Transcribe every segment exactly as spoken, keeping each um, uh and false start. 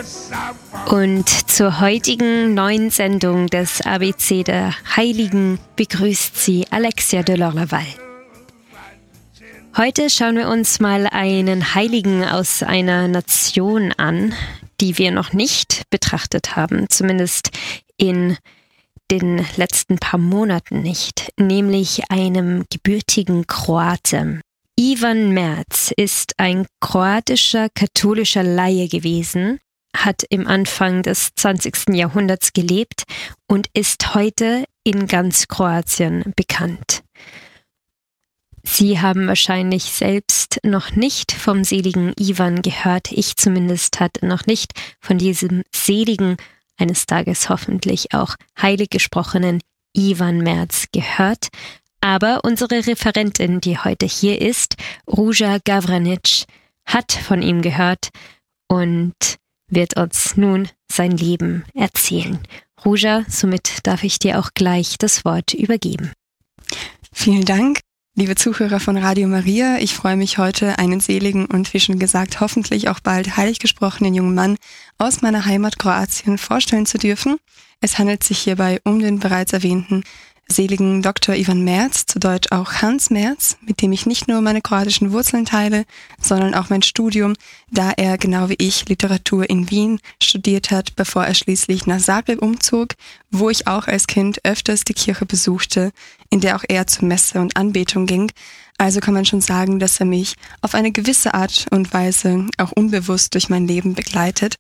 Und zur heutigen neuen Sendung des A B C der Heiligen begrüßt sie Alexia de Lorlaval. Heute schauen wir uns mal einen Heiligen aus einer Nation an, die wir noch nicht betrachtet haben, zumindest in den letzten paar Monaten nicht, nämlich einem gebürtigen Kroaten. Ivan Merz ist ein kroatischer katholischer Laie gewesen, hat im Anfang des zwanzigsten Jahrhunderts gelebt und ist heute in ganz Kroatien bekannt. Sie haben wahrscheinlich selbst noch nicht vom seligen Ivan gehört. Ich zumindest hatte noch nicht von diesem seligen, eines Tages hoffentlich auch heilig gesprochenen Ivan Merz gehört. Aber unsere Referentin, die heute hier ist, Ruža Gavranić, hat von ihm gehört und wird uns nun sein Leben erzählen. Ruža, somit darf ich dir auch gleich das Wort übergeben. Vielen Dank, liebe Zuhörer von Radio Maria. Ich freue mich heute, einen seligen und wie schon gesagt, hoffentlich auch bald heilig gesprochenen jungen Mann aus meiner Heimat Kroatien vorstellen zu dürfen. Es handelt sich hierbei um den bereits erwähnten seligen Doktor Ivan Merz, zu Deutsch auch Hans Merz, mit dem ich nicht nur meine kroatischen Wurzeln teile, sondern auch mein Studium, da er genau wie ich Literatur in Wien studiert hat, bevor er schließlich nach Zagreb umzog, wo ich auch als Kind öfters die Kirche besuchte, in der auch er zur Messe und Anbetung ging. Also kann man schon sagen, dass er mich auf eine gewisse Art und Weise auch unbewusst durch mein Leben begleitet.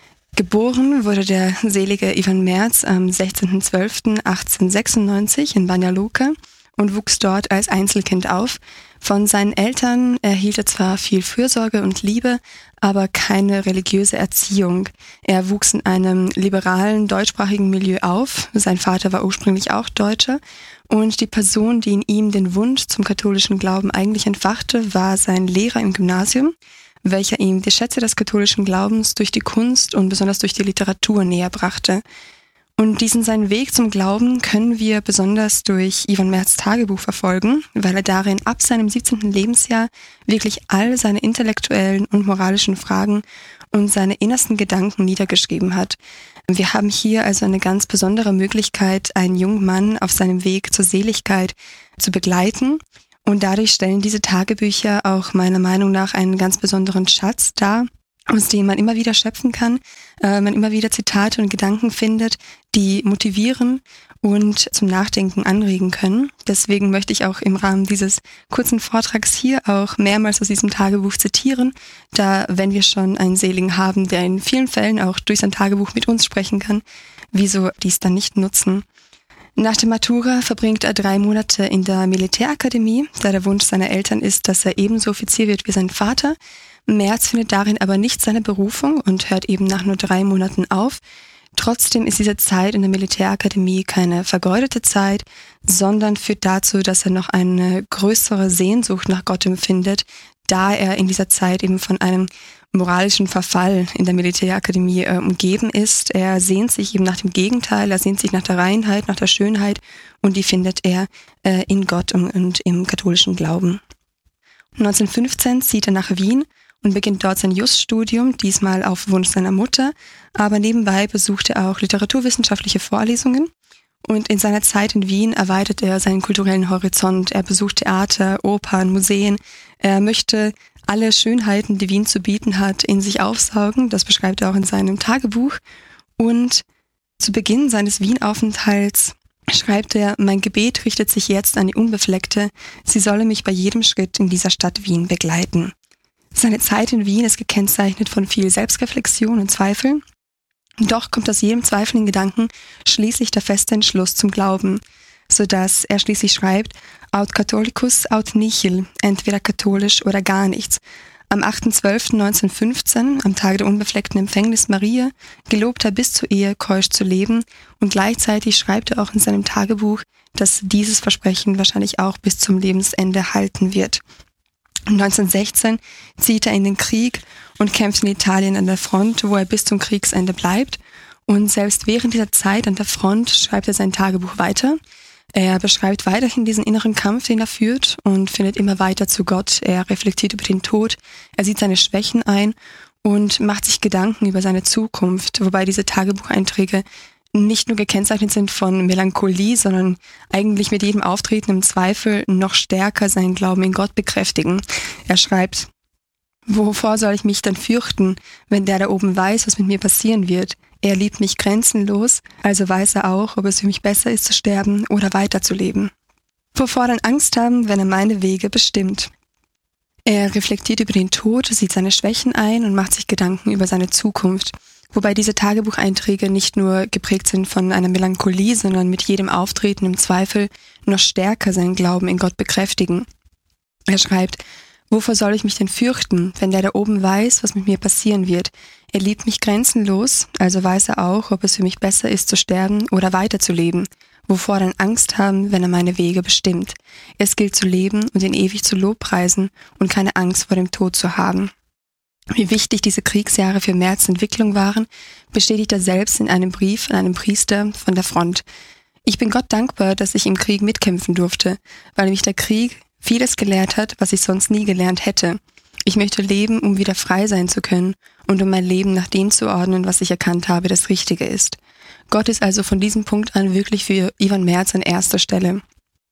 Geboren wurde der selige Ivan Merz am sechzehnten zwölften achtzehnhundertsechsundneunzig in Banja Luka und wuchs dort als Einzelkind auf. Von seinen Eltern erhielt er zwar viel Fürsorge und Liebe, aber keine religiöse Erziehung. Er wuchs in einem liberalen, deutschsprachigen Milieu auf. Sein Vater war ursprünglich auch Deutscher. Und die Person, die in ihm den Wunsch zum katholischen Glauben eigentlich entfachte, war sein Lehrer im Gymnasium, welcher ihm die Schätze des katholischen Glaubens durch die Kunst und besonders durch die Literatur näher brachte. Und diesen seinen Weg zum Glauben können wir besonders durch Ivan Merz' Tagebuch verfolgen, weil er darin ab seinem siebzehnten Lebensjahr wirklich all seine intellektuellen und moralischen Fragen und seine innersten Gedanken niedergeschrieben hat. Wir haben hier also eine ganz besondere Möglichkeit, einen jungen Mann auf seinem Weg zur Seligkeit zu begleiten. Und dadurch stellen diese Tagebücher auch meiner Meinung nach einen ganz besonderen Schatz dar, aus dem man immer wieder schöpfen kann, äh, man immer wieder Zitate und Gedanken findet, die motivieren und zum Nachdenken anregen können. Deswegen möchte ich auch im Rahmen dieses kurzen Vortrags hier auch mehrmals aus diesem Tagebuch zitieren, da wenn wir schon einen Seligen haben, der in vielen Fällen auch durch sein Tagebuch mit uns sprechen kann, wieso dies dann nicht nutzen? Nach der Matura verbringt er drei Monate in der Militärakademie, da der Wunsch seiner Eltern ist, dass er ebenso Offizier wird wie sein Vater. Merz findet darin aber nicht seine Berufung und hört eben nach nur drei Monaten auf. Trotzdem ist diese Zeit in der Militärakademie keine vergeudete Zeit, sondern führt dazu, dass er noch eine größere Sehnsucht nach Gott empfindet, da er in dieser Zeit eben von einem moralischen Verfall in der Militärakademie äh, umgeben ist. Er sehnt sich eben nach dem Gegenteil, er sehnt sich nach der Reinheit, nach der Schönheit und die findet er äh, in Gott und, und im katholischen Glauben. neunzehnhundertfünfzehn zieht er nach Wien und beginnt dort sein Juststudium, diesmal auf Wunsch seiner Mutter, aber nebenbei besucht er auch literaturwissenschaftliche Vorlesungen. Und in seiner Zeit in Wien erweitert er seinen kulturellen Horizont. Er besucht Theater, Opern, Museen. Er möchte alle Schönheiten, die Wien zu bieten hat, in sich aufsaugen. Das beschreibt er auch in seinem Tagebuch. Und zu Beginn seines Wien-Aufenthalts schreibt er: Mein Gebet richtet sich jetzt an die Unbefleckte. Sie solle mich bei jedem Schritt in dieser Stadt Wien begleiten. Seine Zeit in Wien ist gekennzeichnet von viel Selbstreflexion und Zweifeln. Doch kommt aus jedem zweifelnden Gedanken schließlich der feste Entschluss zum Glauben, sodass er schließlich schreibt: Aut catholicus aut nihil, entweder katholisch oder gar nichts. Am achter zwölfter neunzehnhundertfünfzehn, am Tage der unbefleckten Empfängnis Maria, gelobt er bis zur Ehe keusch zu leben, und gleichzeitig schreibt er auch in seinem Tagebuch, dass dieses Versprechen wahrscheinlich auch bis zum Lebensende halten wird. neunzehnhundertsechzehn zieht er in den Krieg und kämpft in Italien an der Front, wo er bis zum Kriegsende bleibt. Und selbst während dieser Zeit an der Front schreibt er sein Tagebuch weiter. Er beschreibt weiterhin diesen inneren Kampf, den er führt, und findet immer weiter zu Gott. Er reflektiert über den Tod, er sieht seine Schwächen ein und macht sich Gedanken über seine Zukunft, wobei diese Tagebucheinträge nicht nur gekennzeichnet sind von Melancholie, sondern eigentlich mit jedem auftretenden Zweifel noch stärker seinen Glauben in Gott bekräftigen. Er schreibt: Wovor soll ich mich denn fürchten, wenn der da oben weiß, was mit mir passieren wird? Er liebt mich grenzenlos, also weiß er auch, ob es für mich besser ist zu sterben oder weiterzuleben. Wovor dann Angst haben, wenn er meine Wege bestimmt? Er reflektiert über den Tod, sieht seine Schwächen ein und macht sich Gedanken über seine Zukunft, wobei diese Tagebucheinträge nicht nur geprägt sind von einer Melancholie, sondern mit jedem auftretenden Zweifel noch stärker seinen Glauben in Gott bekräftigen. Er schreibt: Wovor soll ich mich denn fürchten, wenn der da oben weiß, was mit mir passieren wird? Er liebt mich grenzenlos, also weiß er auch, ob es für mich besser ist zu sterben oder weiterzuleben. Wovor dann Angst haben, wenn er meine Wege bestimmt? Es gilt zu leben und ihn ewig zu Lobpreisen und keine Angst vor dem Tod zu haben. Wie wichtig diese Kriegsjahre für Merz' Entwicklung waren, bestätigt er selbst in einem Brief an einen Priester von der Front. Ich bin Gott dankbar, dass ich im Krieg mitkämpfen durfte, weil mich der Krieg vieles gelehrt hat, was ich sonst nie gelernt hätte. Ich möchte leben, um wieder frei sein zu können und um mein Leben nach dem zu ordnen, was ich erkannt habe, das Richtige ist. Gott ist also von diesem Punkt an wirklich für Ivan Merz an erster Stelle.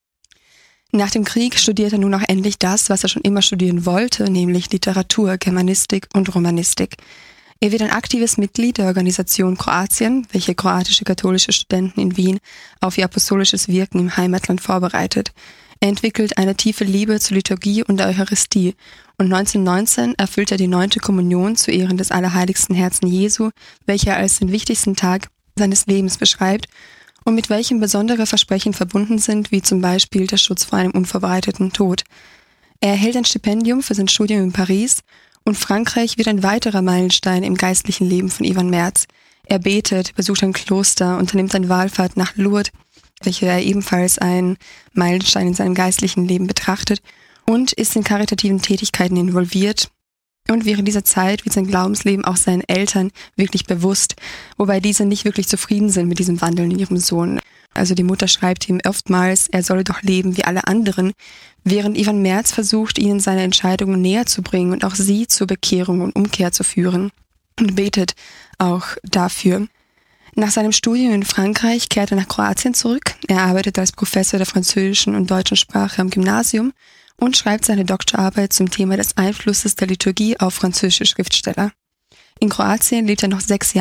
Nach dem Krieg studiert er nun auch endlich das, was er schon immer studieren wollte, nämlich Literatur, Germanistik und Romanistik. Er wird ein aktives Mitglied der Organisation Kroatien, welche kroatische katholische Studenten in Wien auf ihr apostolisches Wirken im Heimatland vorbereitet. Er entwickelt eine tiefe Liebe zur Liturgie und der Eucharistie und neunzehnhundertneunzehn erfüllt er die neunte Kommunion zu Ehren des Allerheiligsten Herzen Jesu, welcher er als den wichtigsten Tag seines Lebens beschreibt und mit welchem besondere Versprechen verbunden sind, wie zum Beispiel der Schutz vor einem unvorbereiteten Tod. Er erhält ein Stipendium für sein Studium in Paris und Frankreich wird ein weiterer Meilenstein im geistlichen Leben von Ivan Merz. Er betet, besucht ein Kloster, unternimmt eine Wallfahrt nach Lourdes, welche er ebenfalls einen Meilenstein in seinem geistlichen Leben betrachtet, und ist in karitativen Tätigkeiten involviert. Und während dieser Zeit wird sein Glaubensleben auch seinen Eltern wirklich bewusst, wobei diese nicht wirklich zufrieden sind mit diesem Wandel in ihrem Sohn. Also die Mutter schreibt ihm oftmals, er solle doch leben wie alle anderen, während Ivan Merz versucht, ihnen seine Entscheidungen näher zu bringen und auch sie zur Bekehrung und Umkehr zu führen und betet auch dafür. Nach seinem Studium in Frankreich kehrt er nach Kroatien zurück. Er arbeitet als Professor der französischen und deutschen Sprache am Gymnasium und schreibt seine Doktorarbeit zum Thema des Einflusses der Liturgie auf französische Schriftsteller. In Kroatien lebt er noch sechs Jahre